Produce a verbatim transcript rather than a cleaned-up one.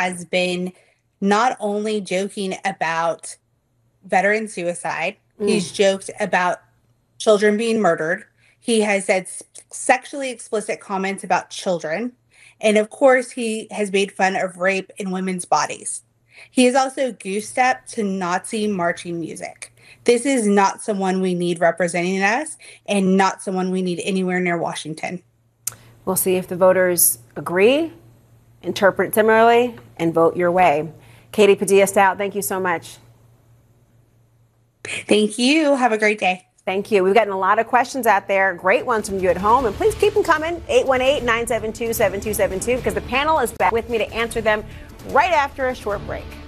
has been not only joking about veteran suicide, mm. he's joked about children being murdered. He has said sexually explicit comments about children. And of course, he has made fun of rape in women's bodies. He has also goose-stepped to Nazi marching music. This is not someone we need representing us and not someone we need anywhere near Washington. We'll see if the voters agree, interpret similarly, and vote your way. Katie Padilla-Stout, thank you so much. Thank you. Have a great day. Thank you. We've gotten a lot of questions out there, great ones from you at home, and please keep them coming, eight one eight, nine seven two, seven two seven two, because the panel is back with me to answer them right after a short break.